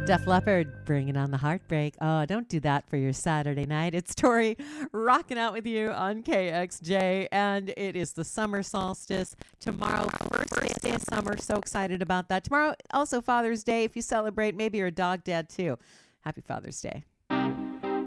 Def Leppard, bringing on the heartbreak. Oh, don't do that for your Saturday night. It's Tori rocking out with you on KXJ, and it is the summer solstice. Tomorrow, first day of summer. So excited about that. Tomorrow, also Father's Day. If you celebrate, maybe you're a dog dad too. Happy Father's Day.